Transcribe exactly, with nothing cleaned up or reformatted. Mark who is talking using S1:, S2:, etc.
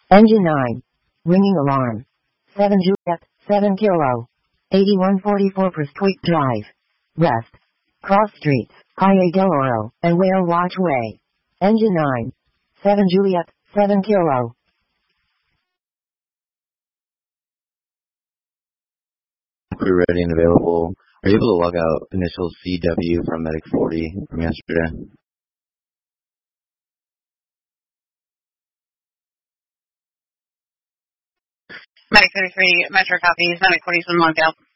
S1: Engine nine. Ringing alarm. seven Juliet, seven Kilo. eighty-one forty-four Presque Drive. West. Cross Streets, Calle del Oro, and Whale Watch Way. Engine nine. seven Juliet, seven Kilo.
S2: Crew ready and available. Are you able to log out initial C W from Medic forty from yesterday?
S3: Medic thirty-three, Metro copies, Medic forty-seven logged out.